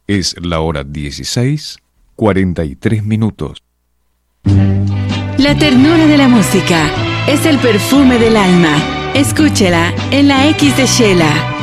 Es la hora 16:43. La ternura de la música es el perfume del alma. Escúchela en la X de Shela.